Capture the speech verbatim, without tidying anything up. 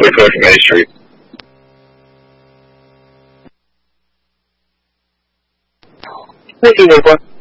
Tyler Cook from A Street. Thank you, Nicola.